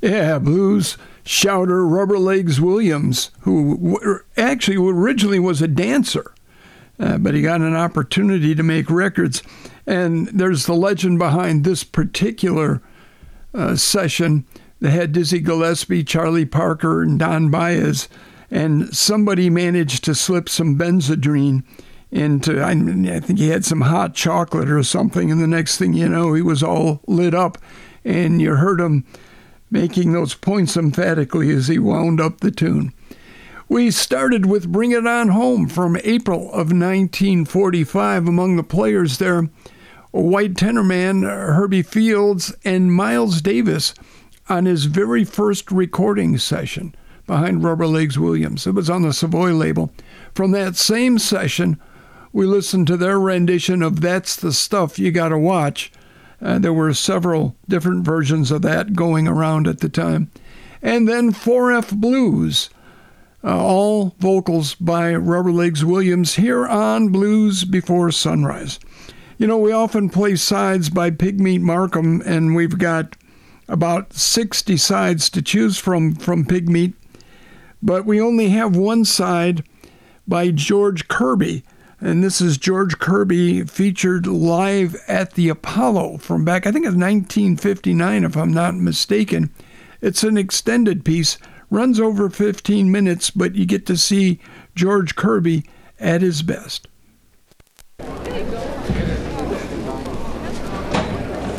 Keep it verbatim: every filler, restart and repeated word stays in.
Yeah, blues shouter Rubber Legs Williams, who w- actually originally was a dancer, uh, but he got an opportunity to make records. And there's the legend behind this particular uh, session. They had Dizzy Gillespie, Charlie Parker, and Don Baez, and somebody managed to slip some Benzedrine into, I, I think he had some hot chocolate or something, and the next thing you know, he was all lit up, and you heard him making those points emphatically as he wound up the tune. We started with Bring It On Home from April of nineteen forty-five. Among the players there, a white tenor man, Herbie Fields, and Miles Davis on his very first recording session behind Rubber Legs Williams. It was on the Savoy label. From that same session, we listened to their rendition of That's the Stuff You Gotta Watch. Uh, there were several different versions of that going around at the time. And then four F Blues, uh, all vocals by Rubber Legs Williams here on Blues Before Sunrise. You know, we often play sides by Pigmeat Markham, and we've got about sixty sides to choose from from Pigmeat, but we only have one side by George Kirby. And this is George Kirby featured live at the Apollo from back, I think it's nineteen fifty-nine, if I'm not mistaken. It's an extended piece, runs over fifteen minutes, but you get to see George Kirby at his best.